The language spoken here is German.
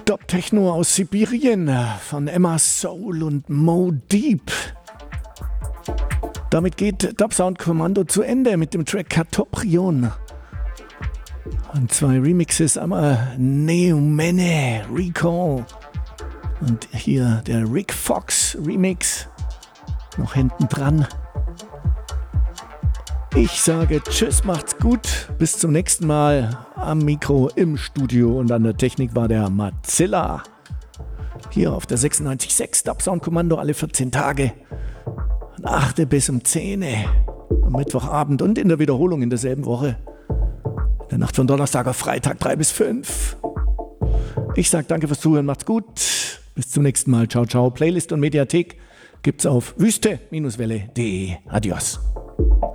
Dub-Techno aus Sibirien von Emma Soul und Mo Deep. Damit geht Dub Sound Kommando zu Ende mit dem Track Katoprion. Und 2 Remixes, einmal Neumene Recall und hier der Rick Fox Remix noch hinten dran. Ich sage tschüss, macht's gut, bis zum nächsten Mal am Mikro im Studio und an der Technik war der Matzilla. Hier auf der 96.6 Dub Sound Kommando alle 14 Tage. Von 8 bis um 10 am Mittwochabend und in der Wiederholung in derselben Woche. In der Nacht von Donnerstag auf Freitag 3 bis 5. Ich sage danke fürs Zuhören, macht's gut. Bis zum nächsten Mal. Ciao, ciao. Playlist und Mediathek gibt's auf wüste-welle.de. Adios.